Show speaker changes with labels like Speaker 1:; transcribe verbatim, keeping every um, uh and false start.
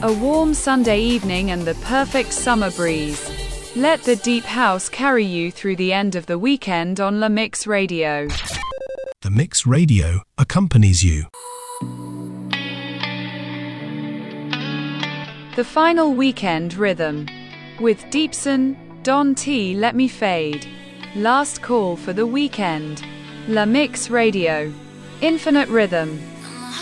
Speaker 1: A warm Sunday evening and the perfect summer breeze. Let the deep house carry you through the end of the weekend on La Mix Radio.
Speaker 2: The Mix Radio accompanies you.
Speaker 1: The final weekend rhythm. With Deepson, Don T. Let Me Fade. Last call for the weekend. La Mix Radio. Infinite rhythm.